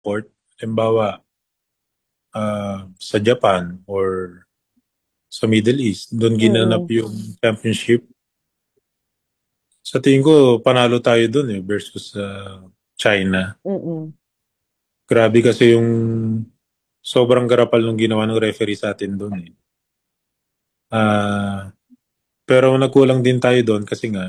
court, halimbawa sa Japan or sa Middle East, doon ginanap Mm. yung championship. Sa tingin ko, panalo tayo doon versus sa China. Mm. Grabe kasi yung sobrang garapal nung ginawa ng referee sa atin doon eh. Ah, pero nagkulang din tayo doon kasi nga,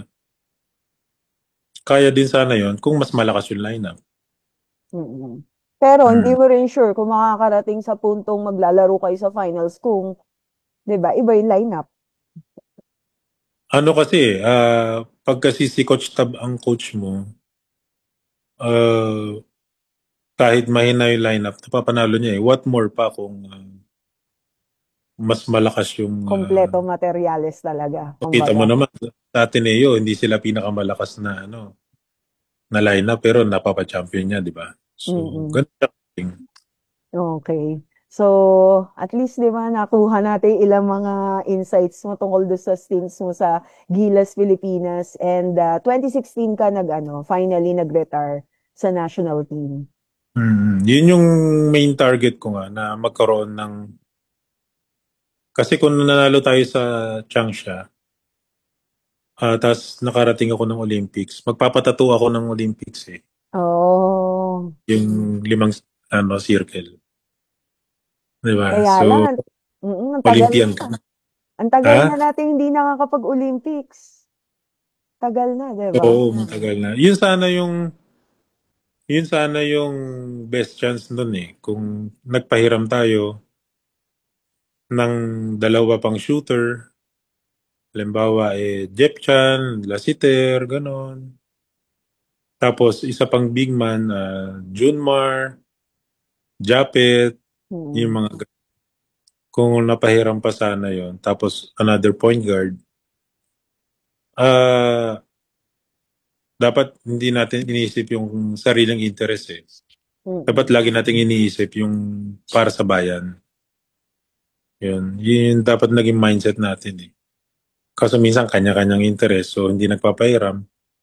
kaya din sana yon kung mas malakas yung lineup. Mm. Pero hindi Hmm. mo rin sure kung makakarating sa puntong maglalaro kayo sa finals kung, 'di ba, iba yung lineup. Ano kasi, pag kasi si Coach Tab ang coach mo, ah, kahit mahina yung lineup, napapanalo niya eh. What more pa kung mas malakas yung Kompleto materyales talaga, kita mo kumbaga. naman sa Ateneo, hindi sila pinakamalakas na na lineup pero napapa-champion niya, di ba? So, Mm. ganun siya. Okay. So, at least 'di ba nakuha natin ilang mga insights mo tungkol doon sa stints mo sa Gilas Pilipinas, and 2016 ka finally nag-retire sa national team. Yun yung main target ko nga na magkaroon ng kasi kung nanalo tayo sa Changsha, tapos nakarating ako ng Olympics, magpapatato ako ng Olympics eh. Oh, Yung limang circle. Di ba? kaya So, lang, ang tagal Olympian na. ka. Ang tagal na Ha? natin hindi nakakapag-Olympics. Tagal na, 'di ba? Oo, matagal na. Yun sana yung best chance nun eh. Kung nagpahiram tayo ng dalawa pang shooter, halimbawa Jeff Chan, Lasiter, ganon. Tapos isa pang big man, Junmar, Japet, yung Mm. kung napahiram pa sana yon. Tapos another point guard. Ah, dapat hindi natin iniisip yung sariling interest eh. Dapat Mm. lagi nating iniisip yung para sa bayan. Yun dapat naging mindset natin eh. Kaso minsan kanya-kanyang interest, so hindi nagpapahiram.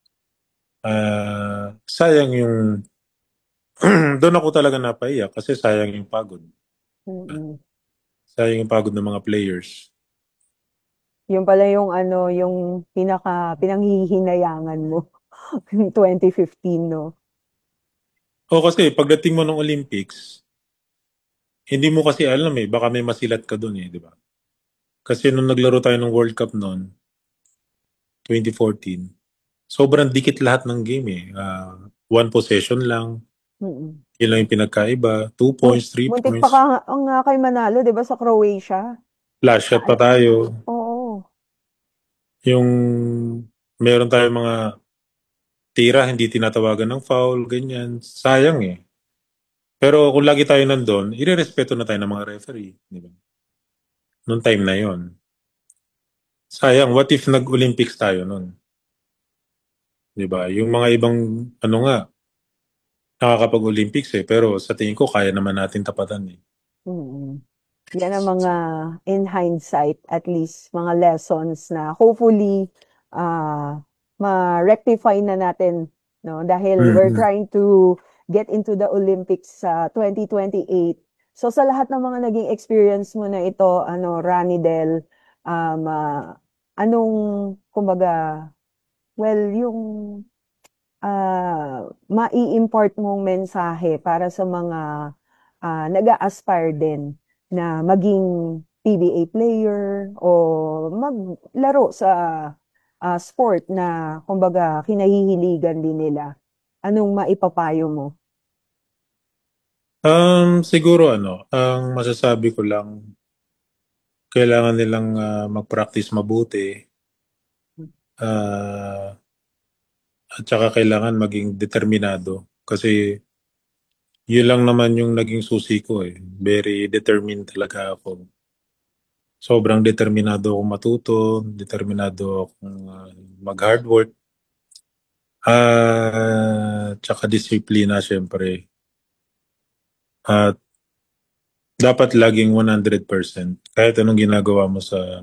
Sayang yung, doon ako talaga napaiyak kasi sayang yung pagod. Mm. Sayang yung pagod ng mga players. Yung pala yung yung pinanghihinayangan mo 2015, no? O kasi pagdating mo ng Olympics, hindi mo kasi alam eh, baka may masilat ka doon eh, di ba? Kasi nung naglaro tayo ng World Cup noon, 2014, sobrang dikit lahat ng game eh. One possession lang, Mm. yun lang yung pinagkaiba, 2 points, three Muntik pa points, ka nga kayo manalo, 'di ba, sa Croatia? flash shot pa tayo. Oo. Yung meron tayong mga tira, hindi tinatawagan ng foul, ganyan. Sayang eh. Pero kung lagi tayo nandun, irerespeto na tayo ng mga referee. Di ba? Noong time na yon. Sayang, what if nag-Olympics tayo nun? Di ba? Yung mga ibang, nga, nakakapag-Olympics eh. Pero sa tingin ko, kaya naman natin tapatan eh. Mm. Yan ang mga, in hindsight, at least mga lessons na hopefully ah ma-rectify na natin, no, dahil we're Mhm. trying to get into the Olympics sa 2028. So sa lahat ng mga naging experience mo na ito, Ranidel, anong, kumbaga, well, yung mai-import mong mensahe para sa mga nag-a-aspire din na maging PBA player o maglaro sa sport na kumbaga kinahihiligan din nila. Anong maipapayo mo? Siguro ang masasabi ko lang, kailangan nilang mag-practice mabuti. ah, at saka kailangan maging determinado. Kasi yun lang naman yung naging susi ko eh. Very determined talaga ako. Sobrang determinado akong matuto, determinado akong mag-hard work. Tsaka disiplina syempre. At dapat laging 100%. Kahit anong ginagawa mo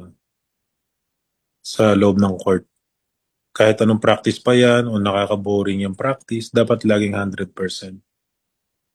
sa loob ng court. Kahit anong practice pa yan o nakaka-boring yung practice, dapat laging 100%.